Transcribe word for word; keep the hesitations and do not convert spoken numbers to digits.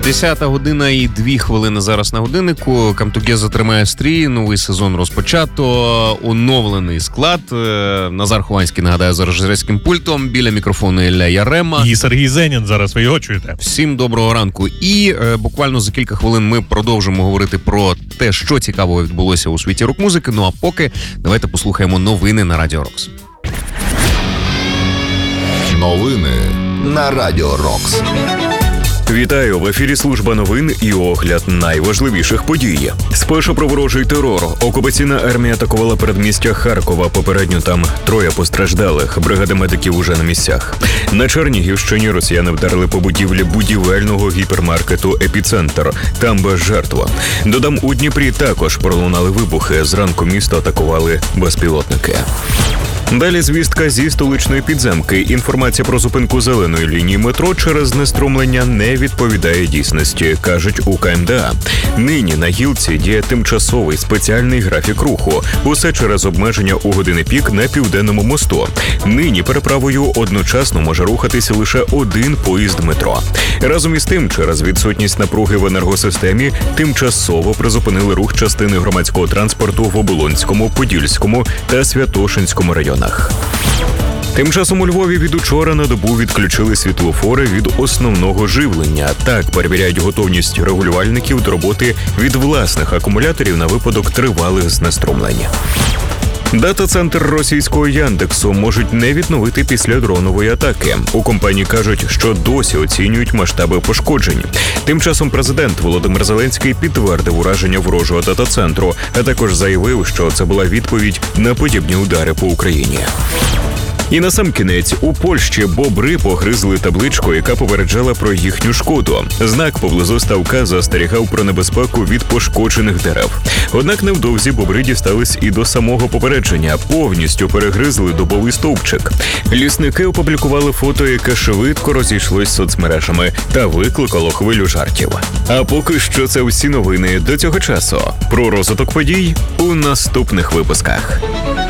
десята година і дві хвилини зараз на годиннику. Come Together тримає стрій, новий сезон розпочато, оновлений склад. Назар Хованський, нагадаю, за режисерським пультом, біля мікрофону Ілля Ярема. І Сергій Зенін, зараз ви його чуєте. Всім доброго ранку. І е, буквально за кілька хвилин ми продовжимо говорити про те, що цікавого відбулося у світі рок-музики. Ну а поки давайте послухаємо новини на Радіо Рокс. Новини на Радіо Рокс. Вітаю! В ефірі служба новин і огляд найважливіших подій. Спершу про ворожий терор. Окупаційна армія атакувала передмістя Харкова. Попередньо там троє постраждалих. Бригада медиків уже на місцях. На Чернігівщині росіяни вдарили по будівлі будівельного гіпермаркету «Епіцентр». Там без жертв. Додам, у Дніпрі також пролунали вибухи. Зранку місто атакували безпілотники. Далі звістка зі столичної підземки. Інформація про зупинку зеленої лінії метро через знеструмлення не відповідає дійсності, кажуть у ка ем де а. Нині на гілці діє тимчасовий спеціальний графік руху. Усе через обмеження у години пік на Південному мосту. Нині переправою одночасно може рухатися лише один поїзд метро. Разом із тим, через відсутність напруги в енергосистемі, тимчасово призупинили рух частини громадського транспорту в Оболонському, Подільському та Святошинському районах. Тим часом у Львові від учора на добу відключили світлофори від основного живлення. Так перевіряють готовність регулювальників до роботи від власних акумуляторів на випадок тривалих знеструмлень. Дата-центр російського Яндексу можуть не відновити після дронової атаки. У компанії кажуть, що досі оцінюють масштаби пошкоджень. Тим часом президент Володимир Зеленський підтвердив ураження ворожого дата-центру, а також заявив, що це була відповідь на подібні удари по Україні. І насамкінець, у Польщі бобри погризли табличку, яка попереджала про їхню шкоду. Знак поблизу ставка застерігав про небезпеку від пошкоджених дерев. Однак невдовзі бобри дістались і до самого попередження, повністю перегризли дубовий стовпчик. Лісники опублікували фото, яке швидко розійшлось соцмережами та викликало хвилю жартів. А поки що це всі новини до цього часу. Про розвиток подій у наступних випусках.